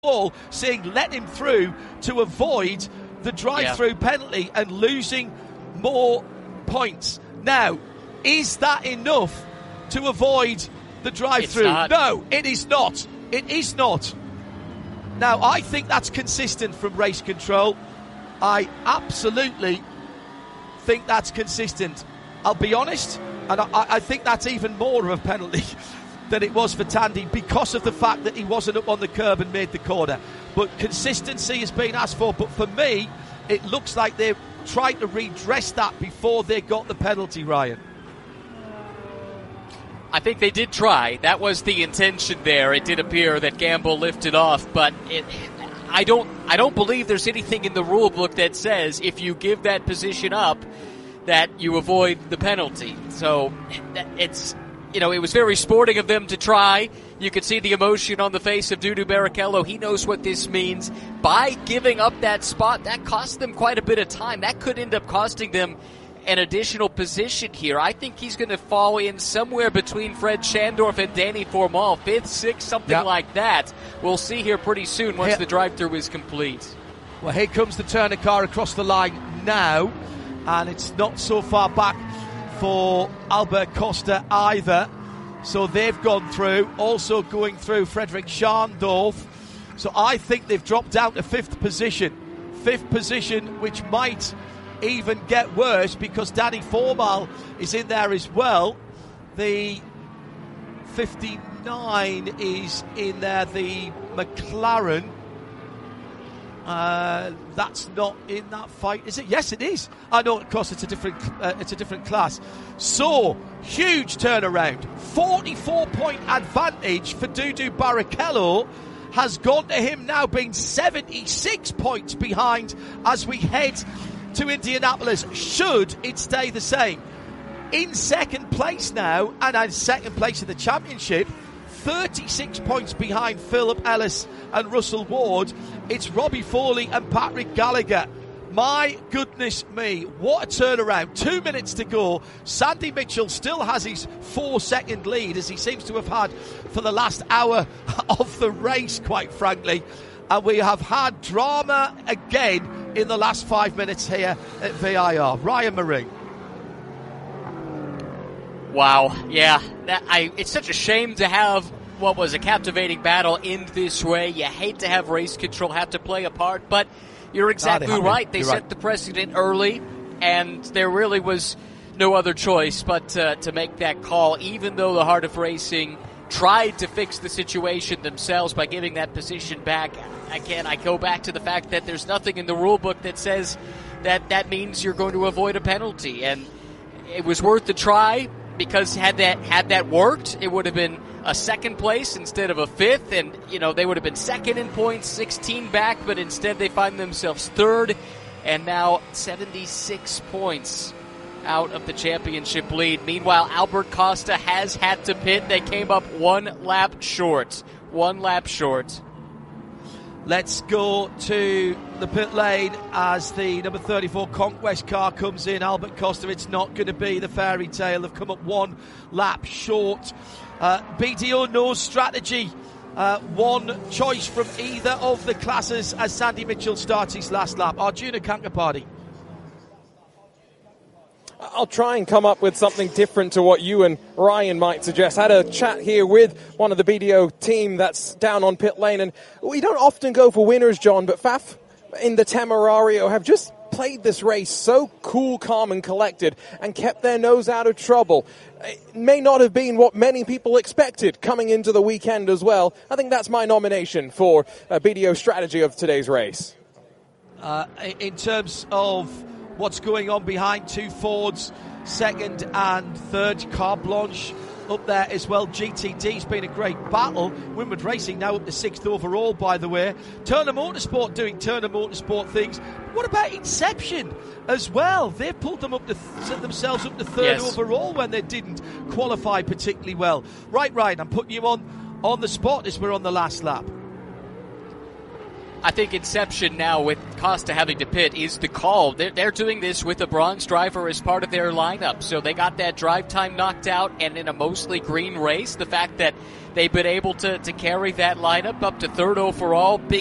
all saying let him through to avoid the drive-through penalty and losing more points. Now, is that enough to avoid the drive-through? No, it is not. It is not. Now, I think that's consistent from race control. I absolutely think that's consistent. I'll be honest, and I think that's even more of a penalty than it was for Tandy because of the fact that he wasn't up on the curb and made the corner. But consistency has been asked for. But for me, it looks like they're trying to redress that before they got the penalty, Ryan. I think they did try. That was the intention there. It did appear that Gamble lifted off, but I don't believe there's anything in the rule book that says if you give that position up that you avoid the penalty. So it's, it was very sporting of them to try. You could see the emotion on the face of Dudu Barrichello. He knows what this means. By giving up that spot, that cost them quite a bit of time. That could end up costing them an additional position here. I think he's going to fall in somewhere between Fred Schandorf and Danny Formal, 5th, 6th, something like that. We'll see here pretty soon once the drive-through is complete. Well, here comes the Turner car across the line now, and it's not so far back for Albert Costa either. So they've gone through. Also going through Frederick Schandorf. So I think they've dropped down to 5th position. 5th position, which might even get worse because Danny Formal is in there as well. The 59 is in there, the McLaren. That's not in that fight, is it? Yes, it is. I know, of course, it's a different class. So huge turnaround, 44-point advantage for Dudu Barrichello has gone to him now, being 76 points behind as we head to Indianapolis, should it stay the same. In second place now, and in second place in the championship, 36 points behind Philip Ellis and Russell Ward, it's Robbie Foley and Patrick Gallagher. My goodness me, what a turnaround. 2 minutes to go. Sandy Mitchell still has his 4-second lead, as he seems to have had for the last hour of the race, quite frankly. And we have had drama again in the last 5 minutes here at VIR. Ryan Marie. Wow, yeah. It's such a shame to have what was a captivating battle end this way. You hate to have race control have to play a part, but you're exactly right. They set the precedent early, and there really was no other choice but to make that call, even though the Heart of Racing tried to fix the situation themselves by giving that position back. Again, I go back to the fact that there's nothing in the rule book that says that means you're going to avoid a penalty, and it was worth the try because had that worked, it would have been a second place instead of a 5th, and they would have been second in points, 16 back, but instead they find themselves 3rd, and now 76 points out of the championship lead. Meanwhile, Albert Costa has had to pit. They came up 1 lap short. 1 lap short. Let's go to the pit lane as the number 34 Conquest car comes in. Albert Costa, it's not going to be the fairy tale. They've come up 1 lap short. BDO no strategy. One choice from either of the classes as Sandy Mitchell starts his last lap. Arjuna Kankapati. I'll try and come up with something different to what you and Ryan might suggest. I had a chat here with one of the BDO team that's down on pit lane, and we don't often go for winners, John, but Faf in the Temerario have just played this race so cool, calm and collected and kept their nose out of trouble. It may not have been what many people expected coming into the weekend as well. I think that's my nomination for BDO strategy of today's race. In terms of what's going on behind, 2 Fords, 2nd and 3rd, Carte Blanche up there as well. GTD's been a great battle. Winward Racing now up to 6th overall, by the way. Turner Motorsport doing Turner Motorsport things. What about Inception as well? They've pulled them up to themselves up to 3rd overall when they didn't qualify particularly well. Right, Ryan, I'm putting you on the spot as we're on the last lap. I think Inception now with Costa having to pit is the call. They're doing this with a bronze driver as part of their lineup. So they got that drive time knocked out, and in a mostly green race, the fact that they've been able to carry that lineup up to third overall, big